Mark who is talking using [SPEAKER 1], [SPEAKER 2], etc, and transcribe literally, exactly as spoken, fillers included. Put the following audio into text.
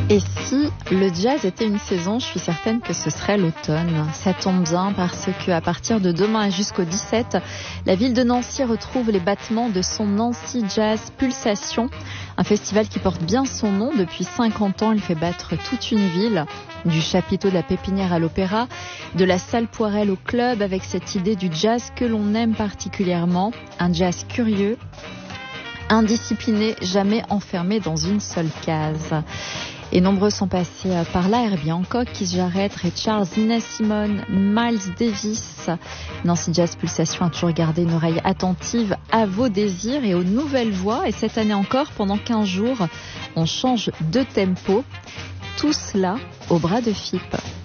[SPEAKER 1] Et si le jazz était une saison, je suis certaine que ce serait l'automne. Ça tombe bien parce qu'à partir de demain et jusqu'au dix-sept, la ville de Nancy retrouve les battements de son Nancy Jazz Pulsation, un festival qui porte bien son nom. Depuis cinquante ans, il fait battre toute une ville, du chapiteau de la Pépinière à l'Opéra, de la salle Poirel au club, avec cette idée du jazz que l'on aime particulièrement, un jazz curieux, indiscipliné, jamais enfermé dans une seule case. Et nombreux sont passés par là: Herbie Hancock, Keith Jarrett, Ray Charles, Nina Simone, Miles Davis. Nancy Jazz Pulsation a toujours gardé une oreille attentive à vos désirs et aux nouvelles voix. Et cette année encore, pendant quinze jours, on change de tempo. Tout cela au bras de F I P.